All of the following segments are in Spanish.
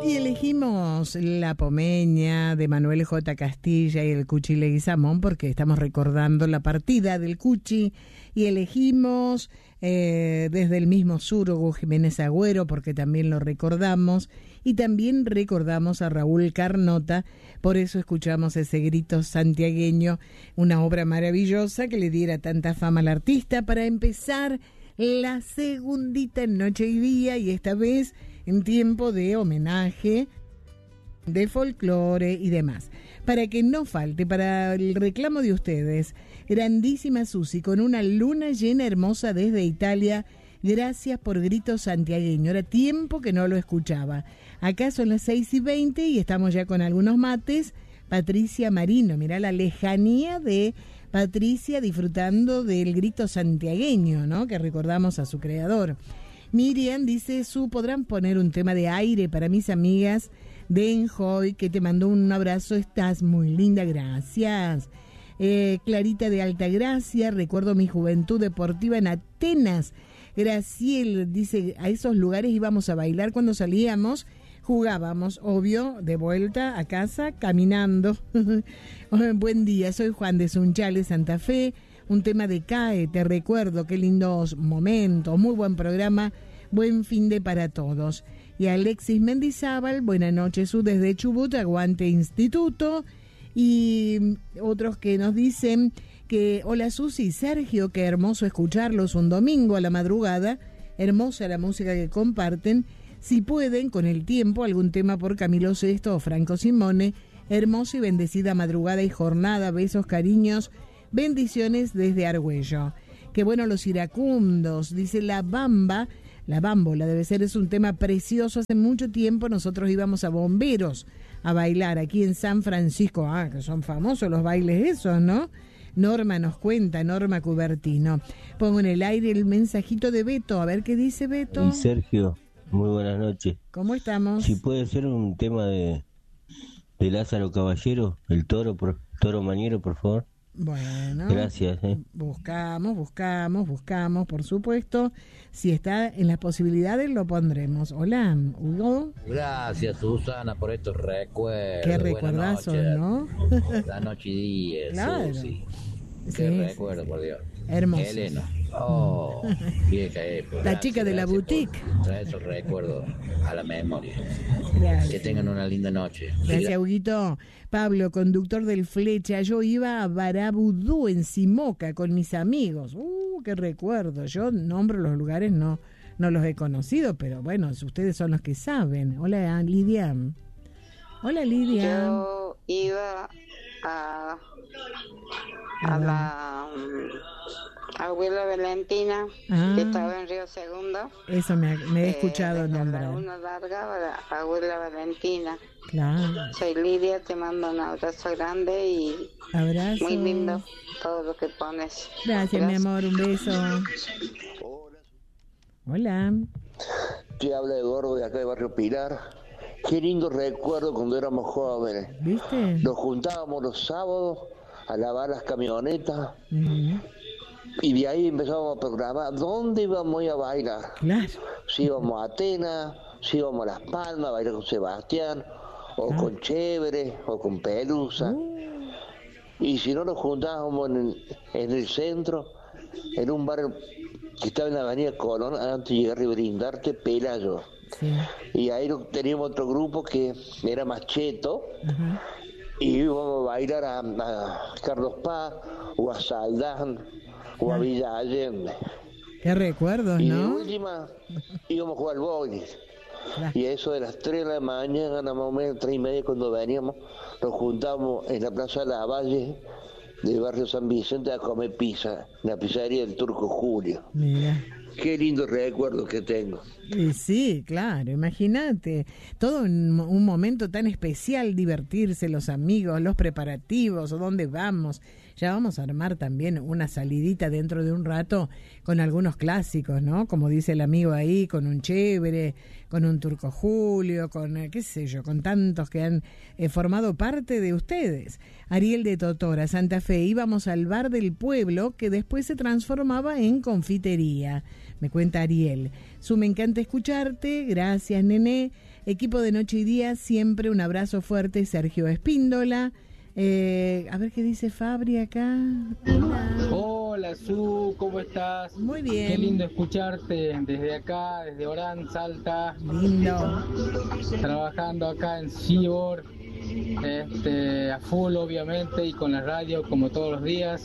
Y elegimos La Pomeña de Manuel J. Castilla y el Cuchi Leguizamón porque estamos recordando la partida del Cuchi, y elegimos desde el mismo sur Hugo Jiménez Agüero porque también lo recordamos, y también recordamos a Raúl Carnota, por eso escuchamos ese grito santiagueño, una obra maravillosa que le diera tanta fama al artista. Para empezar la segundita noche y día, y esta vez en tiempo de homenaje, de folclore y demás. Para que no falte, para el reclamo de ustedes, grandísima Susi, con una luna llena hermosa desde Italia. Gracias por grito santiagueño. Era tiempo que no lo escuchaba. Acá son las 6:20 y estamos ya con algunos mates. Patricia Marino, mirá la lejanía de Patricia disfrutando del grito santiagueño, ¿no? Que recordamos a su creador. Miriam dice, podrán poner un tema de aire para mis amigas de Enjoy, que te mandó un abrazo, estás muy linda, gracias. Clarita de Altagracia, recuerdo mi juventud deportiva en Atenas. Graciel dice, a esos lugares íbamos a bailar cuando salíamos, jugábamos, obvio, de vuelta a casa, caminando. Buen día, soy Juan de Sunchales, Santa Fe. Un tema de CAE, te recuerdo, qué lindos momentos, muy buen programa, buen fin de para todos. Y Alexis Mendizábal, buenas noches, desde Chubut, aguante instituto. Y otros que nos dicen que, hola Susi y Sergio, qué hermoso escucharlos un domingo a la madrugada, hermosa la música que comparten. Si pueden, con el tiempo, algún tema por Camilo Sesto o Franco Simone, hermosa y bendecida madrugada y jornada, besos, cariños. Bendiciones desde Argüello. Qué bueno los iracundos, dice la bambola debe ser, es un tema precioso. Hace mucho tiempo nosotros íbamos a Bomberos a bailar aquí en San Francisco. Que son famosos los bailes esos, ¿no? Norma nos cuenta, Norma Cubertino. Pongo en el aire el mensajito de Beto, a ver qué dice Beto. Y Sergio, muy buenas noches. ¿Cómo estamos? Si puede ser un tema de Lázaro Caballero, el toro mañero, por favor. Bueno, gracias. Buscamos, por supuesto. Si está en las posibilidades lo pondremos. Hola, Hugo. Gracias, Susana, por estos recuerdos. Qué recuerdazos, ¿no? La noche y día, claro. Susi. Qué recuerdo, por Dios. Hermoso. Elena. Vieja época. La chica de la boutique. Trae esos recuerdos a la memoria. Gracias. Que tengan una linda noche. Gracias, Huguito. Pablo, conductor del Flecha. Yo iba a Barabudú en Simoca con mis amigos. Qué recuerdo. Yo nombro los lugares, no los he conocido, pero bueno, ustedes son los que saben. Hola, Lidia. Hola, Lidia. Yo iba a la abuela Valentina, que estaba en Río Segundo. Eso me he escuchado nombrar. Uno larga, la abuela Valentina. Claro. Soy Lidia, te mando un abrazo grande y abrazo. Muy lindo todo lo que pones. Gracias, mi amor, un beso. Hola. Te habla Eduardo de acá de Barrio Pilar. Qué lindo recuerdo cuando éramos jóvenes. ¿Viste? Nos juntábamos los sábados a lavar las camionetas. Y de ahí empezamos a programar dónde íbamos a ir a bailar. Claro. Si íbamos a Atenas, si íbamos a Las Palmas a bailar con Sebastián, o con Chévere, o con Pelusa. Y si no, nos juntábamos en el centro, en un bar que estaba en la avenida Colón, antes de llegar a Brindarte, Pelayo. Sí. Y ahí teníamos otro grupo que era más cheto. Y íbamos a bailar a Carlos Paz, o a Saldán, o a Villa Allende. Qué recuerdos, ¿no? Y de última íbamos a jugar al bowling. Claro. Y a eso de las 3 de la mañana, más o menos 3:30, cuando veníamos, nos juntamos en la Plaza de la Valle del barrio San Vicente a comer pizza, en la pizzería del Turco Julio. Mira. Qué lindo recuerdo que tengo. Sí, claro, imagínate, todo un momento tan especial, divertirse, los amigos, los preparativos, dónde vamos. Ya vamos a armar también una salidita dentro de un rato con algunos clásicos, ¿no? Como dice el amigo ahí, con un Chévere, con un Turco Julio, con qué sé yo, con tantos que han formado parte de ustedes. Ariel de Totora, Santa Fe, íbamos al bar del pueblo que después se transformaba en confitería. Me cuenta Ariel. Me encanta escucharte, gracias, nene. Equipo de Noche y Día, siempre un abrazo fuerte, Sergio Espíndola. A ver qué dice Fabri acá. Hola Su, ¿cómo estás? Muy bien. Qué lindo escucharte desde acá, desde Orán, Salta. Lindo. Trabajando acá en Cibor, a full obviamente, y con la radio como todos los días.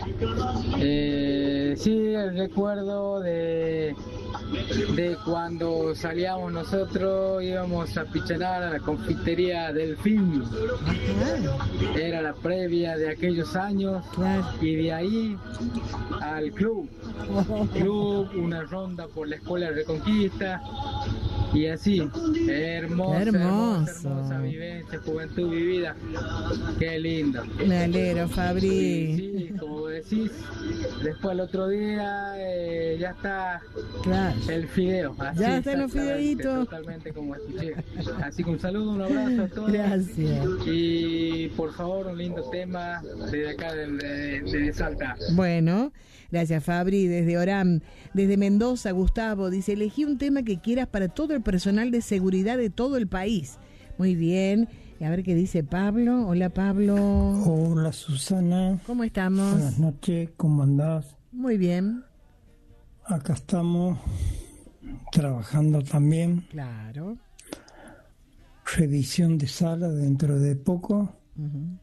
Sí, el recuerdo de cuando salíamos nosotros, íbamos a pichanar a la confitería Delfín. Era la previa de aquellos años, y de ahí al club, una ronda por la escuela de Reconquista, y así, hermosa vivencia, juventud vivida. Qué lindo. Me alegro, Fabri. Sí, como decís, después el otro día ya está el fideo. Así, ya están los fideitos. Totalmente como escuché. Así que un saludo, un abrazo a todos. Gracias. Y por favor, un lindo tema desde acá de Salta. Bueno, gracias, Fabri. Desde Orán, desde Mendoza, Gustavo dice: elegí un tema que quieras para todo el personal de seguridad de todo el país. Muy bien. Y a ver qué dice Pablo. Hola, Pablo. Hola, Susana. ¿Cómo estamos? Buenas noches, ¿cómo andás? Muy bien. Acá estamos trabajando también. Claro. Revisión de sala dentro de poco. Uh-huh.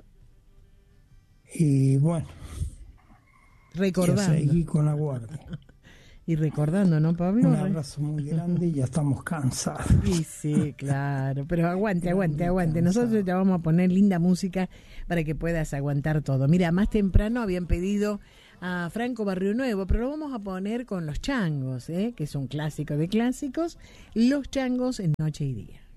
Y bueno, recordando. Ya seguí con la guardia. Y recordando, ¿no, Pablo? Un abrazo muy grande y ya estamos cansados. Sí, claro. Pero aguante. Nosotros te vamos a poner linda música para que puedas aguantar todo. Mira, más temprano habían pedido a Franco Barrio Nuevo, pero lo vamos a poner con Los Changos, que es un clásico de clásicos. Los Changos en Noche y Día.